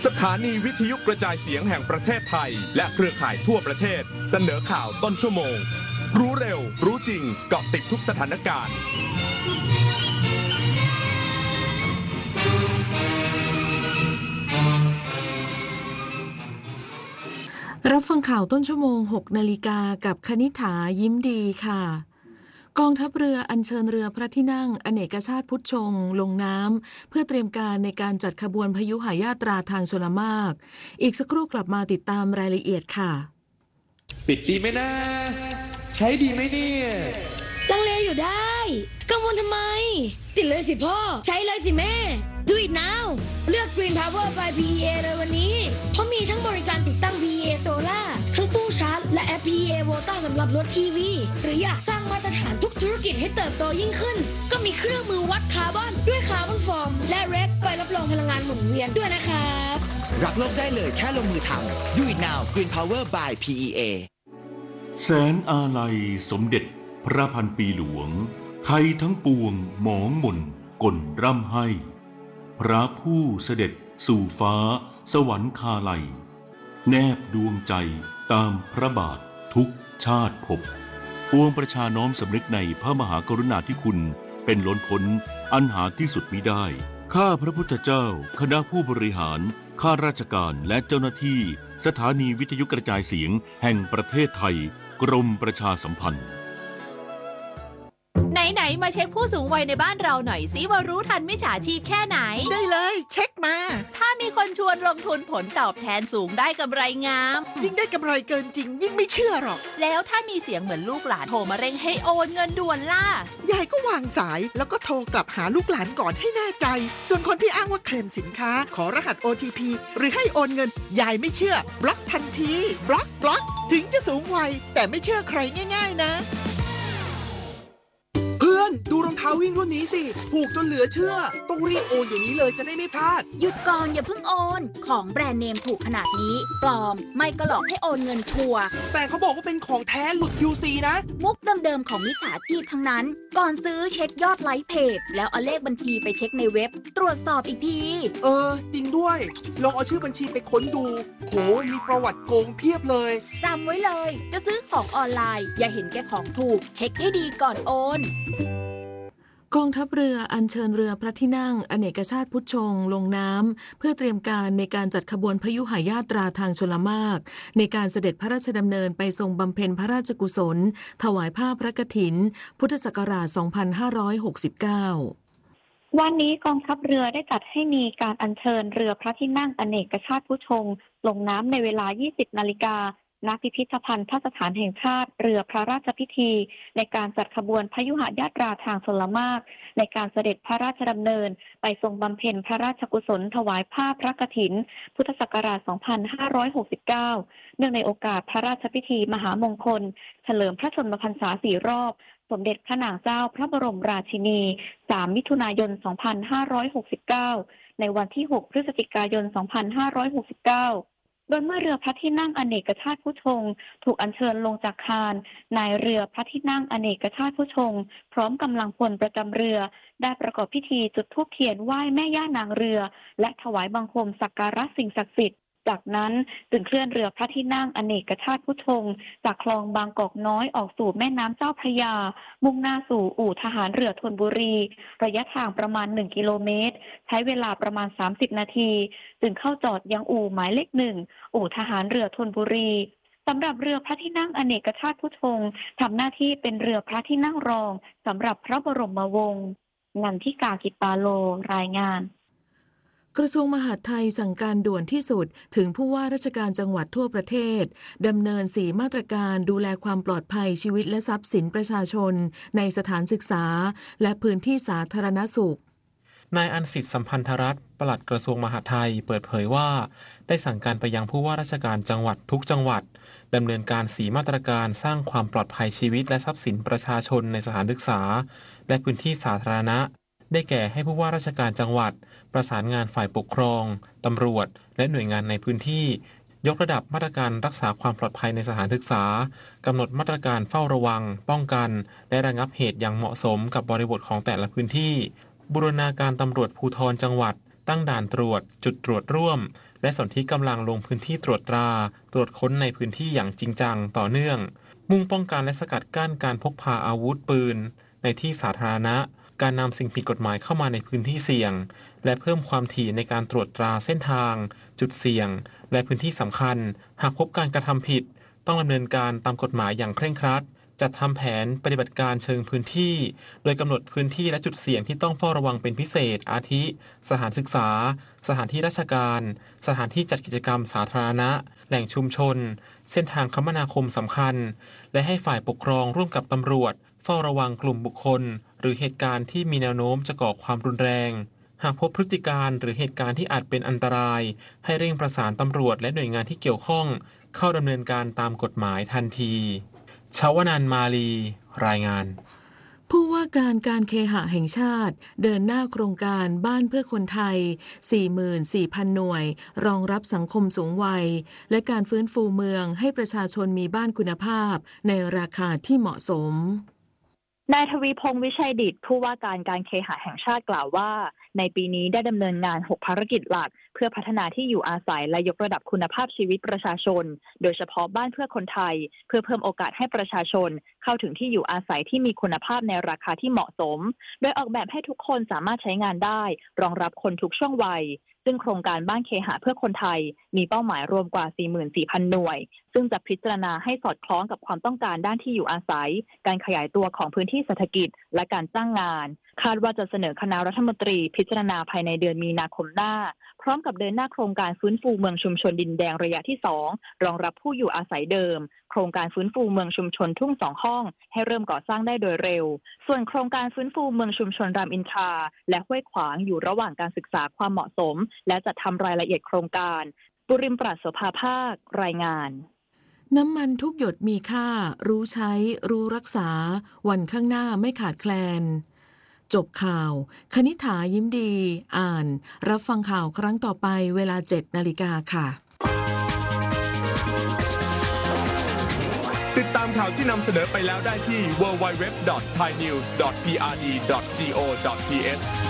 ถานีวิทยุกระจายเสียงแห่งประเทศไทยและเครือข่ายทั่วประเทศเสนอข่าวต้นชั่วโมงรู้เร็วรู้จริงเกาะติดทุกสถานการณ์รับฟังข่าวต้นชั่วโมง 6 นาฬิกากับคณิษฐายิ้มดีค่ะกองทัพเรืออัญเชิญเรือพระที่นั่งอเนกชาติพุทธชงลงน้ำเพื่อเตรียมการในการจัดขบวนพยุหยาตราทางชลมารอีกสักครู่กลับมาติดตามรายละเอียดค่ะติดดีไหมนะใช้ดีไหมเนี่ยลังเลอยู่ได้กังวลทำไมติดเลยสิพ่อใช้เลยสิแม่ Do it now เลือก Green Power by PEA เลยวันนี้เพราะมีทั้งบริการติดตั้ง PEA Solar ทั้งตู้ชาร์จและแอป PEA Volta สำหรับรถ EV หรืออยากสร้างมาตรฐานทุกธุรกิจให้เติบโตยิ่งขึ้นก็มีเครื่องมือวัดคาร์บอนด้วยคาร์บอนฟอร์มและเรคใบรับรองพลังงานหมุนเวียนด้วยนะครับรักโลกได้เลยแค่ลงมือทำ Do it now Green Power by PEA แสนอาลัยสมเด็จพระพันปีหลวงไทยทั้งปวงหมองหม่นก่นร่ำให้พระผู้เสด็จสู่ฟ้าสวรรคาลัยแนบดวงใจตามพระบาททุกชาติภพปวงประชาน้อมสำนึกในพระมหากรุณาธิคุณเป็นล้นพ้นอันหาที่สุดมิได้ข้าพระพุทธเจ้าคณะผู้บริหารข้าราชการและเจ้าหน้าที่สถานีวิทยุกระจายเสียงแห่งประเทศไทยกรมประชาสัมพันธ์ไหนๆมาเช็คผู้สูงวัยในบ้านเราหน่อยสิว่ารู้ทันมิจฉาชีพแค่ไหนได้เลยเช็คมาถ้ามีคนชวนลงทุนผลตอบแทนสูงได้กำไรงามยิ่งได้กำไรเกินจริงยิ่งไม่เชื่อหรอกแล้วถ้ามีเสียงเหมือนลูกหลานโทรมาเร่งให้โอนเงินด่วนล่ะยายก็วางสายแล้วก็โทรกลับหาลูกหลานก่อนให้แน่ใจส่วนคนที่อ้างว่าเคลมสินค้าขอรหัส OTP หรือให้โอนเงินยายไม่เชื่อบล็อกทันทีบล็อกถึงจะสูงวัยแต่ไม่เชื่อใครง่ายๆนะดูรองเท้าวิ่งรุ่นนี้สิถูกจนเหลือเชื่อต้องรีบโอนเดี๋ยวนี้เลยจะได้ไม่พลาดหยุดก่อนอย่าเพิ่งโอนของแบรนด์เนมถูกขนาดนี้ปลอมไม่ก็หลอกให้โอนเงินชัวร์แต่เขาบอกว่าเป็นของแท้หลุด QC นะมุกเดิมๆของมิจฉาชีพทั้งนั้นก่อนซื้อเช็คยอดไลค์เพจแล้วเอาเลขบัญชีไปเช็คในเว็บตรวจสอบอีกทีจริงด้วยลองเอาชื่อบัญชีไปค้นดูโหมีประวัติโกงเพียบเลยจำไว้เลยจะซื้อของออนไลน์อย่าเห็นแก่ของถูกเช็คให้ดีก่อนโอนกองทัพเรืออัญเชิญเรือพระที่นั่งอเนกชาติพุทธชงลงน้ำเพื่อเตรียมการในการจัดขบวนพยุหยาตราทางชลมารในการเสด็จพระราชดำเนินไปทรงบำเพ็ญพระราชกุศลถวายผ้าพระกฐินพุทธศักราช 2569 วันนี้กองทัพเรือได้จัดให้มีการอัญเชิญเรือพระที่นั่งอเนกชาติพุทธชงลงน้ำในเวลา 20 นาฬิกาณพิพิธภัณฑ์สถานแห่งชาติเรือพระราชพิธีในการจัดขบวนพยุหยาตราทางชลมารในการเสด็จพระราชดำเนินไปทรงบำเพ็ญพระราชกุศลถวายผ้าพระกฐินพุทธศักราช 2569 เนื่องในโอกาสพระราชพิธีมหามงคลเฉลิมพระชนมพรรษา4 รอบสมเด็จพระนางเจ้าพระบรมราชินี 3 มิถุนายน 2569 ในวันที่ 6 พฤศจิกายน 2569โดยเมื่อเรือพระที่นั่งอเนกชาติพุทธชงถูกอัญเชิญลงจากคานนายเรือพระที่นั่งอเนกชาติพุทธชงพร้อมกำลังพลประจำเรือได้ประกอบพิธีจุดธูปเทียนไหว้แม่ย่านางเรือและถวายบังคมสักการะสิ่งศักดิ์สิทธิ์จากนั้นจึงเคลื่อนเรือพระที่นั่งอเนกชาติพุทธชงจากคลองบางกอกน้อยออกสู่แม่น้ำเจ้าพระยามุ่งหน้าสู่อู่ทหารเรือธนบุรีระยะทางประมาณ1 กิโลเมตรใช้เวลาประมาณ30 นาทีจึงเข้าจอดยังอู่หมายเลข 1อู่ทหารเรือธนบุรีสำหรับเรือพระที่นั่งอเนกชาติพุทธชงทำหน้าที่เป็นเรือพระที่นั่งรองสำหรับพระบรมวงศ์นันทิกา กิตปาโลรายงานกระทรวงมหาดไทยสั่งการด่วนที่สุดถึงผู้ว่าราชการจังหวัดทั่วประเทศดำเนิน4 มาตรการดูแลความปลอดภัยชีวิตและทรัพย์สินประชาชนในสถานศึกษาและพื้นที่สาธารณสุขนายอันสิทธิ์สัมพันธรัตน์ปลัดกระทรวงมหาดไทยเปิดเผยว่าได้สั่งการไปยังผู้ว่าราชการจังหวัดทุกจังหวัดดำเนินการ4 มาตรการสร้างความปลอดภัยชีวิตและทรัพย์สินประชาชนในสถานศึกษาและพื้นที่สาธารณะได้แก่ให้ผู้ว่าราชการจังหวัดประสานงานฝ่ายปกครองตำรวจและหน่วยงานในพื้นที่ยกระดับมาตรการรักษาความปลอดภัยในสถานศึกษากำหนดมาตรการเฝ้าระวังป้องกันและระงับเหตุอย่างเหมาะสมกับบริบทของแต่ละพื้นที่บูรณาการตำรวจภูธรจังหวัดตั้งด่านตรวจจุดตรวจร่วมและสนที่กำลังลงพื้นที่ตรวจตราตรวจค้นในพื้นที่อย่างจริงจังต่อเนื่องมุ่งป้องกันและสกัดกั้นการพกพาอาวุธปืนในที่สาธารณะการนำสิ่งผิดกฎหมายเข้ามาในพื้นที่เสี่ยงและเพิ่มความถี่ในการตรวจตราเส้นทางจุดเสี่ยงและพื้นที่สำคัญหากพบการกระทำผิดต้องดำเนินการตามกฎหมายอย่างเคร่งครัดจัดทำแผนปฏิบัติการเชิงพื้นที่โดยกำหนดพื้นที่และจุดเสี่ยงที่ต้องเฝ้าระวังเป็นพิเศษอาทิสถานศึกษาสถานที่ราชการสถานที่จัดกิจกรรมสาธารณะแหล่งชุมชนเส้นทางคมนาคมสำคัญและให้ฝ่ายปกครองร่วมกับตำรวจเฝ้าระวังกลุ่มบุคคลหรือเหตุการณ์ที่มีแนวโน้มจะก่อความรุนแรงหากพบพฤติการหรือเหตุการณ์ที่อาจเป็นอันตรายให้เร่งประสานตำรวจและหน่วยงานที่เกี่ยวข้องเข้าดำเนินการตามกฎหมายทันทีชวนันท์ มาลี รายงานผู้ว่าการเคหะแห่งชาติเดินหน้าโครงการบ้านเพื่อคนไทย 44,000 หน่วยรองรับสังคมสูงวัยและการฟื้นฟูเมืองให้ประชาชนมีบ้านคุณภาพในราคาที่เหมาะสมนายทวีพงษ์วิชัยดิษฐ์ผู้ว่าการเคหะแห่งชาติกล่าวว่าในปีนี้ได้ดำเนินงาน6ภารกิจหลักเพื่อพัฒนาที่อยู่อาศัยและยกระดับคุณภาพชีวิตประชาชนโดยเฉพาะบ้านเพื่อคนไทยเพื่อเพิ่มโอกาสให้ประชาชนเข้าถึงที่อยู่อาศัยที่มีคุณภาพในราคาที่เหมาะสมโดยออกแบบให้ทุกคนสามารถใช้งานได้รองรับคนทุกช่วงวัยซึ่งโครงการบ้านเคหะเพื่อคนไทยมีเป้าหมายรวมกว่า 44,000 หน่วยซึ่งจะพิจารณาให้สอดคล้องกับความต้องการด้านที่อยู่อาศัยการขยายตัวของพื้นที่เศรษฐกิจและการจ้างงานคาดว่าจะเสนอคณะรัฐมนตรีพิจารณาภายในเดือนมีนาคมหน้าพร้อมกับเดินหน้าโครงการฟื้นฟูเมืองชุมชนดินแดงระยะที่2รองรับผู้อยู่อาศัยเดิมโครงการฟื้นฟูเมืองชุมชนทุ่ง2ห้องให้เริ่มก่อสร้างได้โดยเร็วส่วนโครงการฟื้นฟูเมืองชุมชนรามอินทราและห้วยขวางอยู่ระหว่างการศึกษาความเหมาะสมและจัดทำรายละเอียดโครงการปุริมปราศโสภาภาครายงานน้ำมันทุกหยดมีค่ารู้ใช้รู้รักษาวันข้างหน้าไม่ขาดแคลนจบข่าวคณิษฐายิ้มดีอ่านรับฟังข่าวครั้งต่อไปเวลา 7 นาฬิกาค่ะติดตามข่าวที่นำเสนอไปแล้วได้ที่ www.thainews.prd.go.th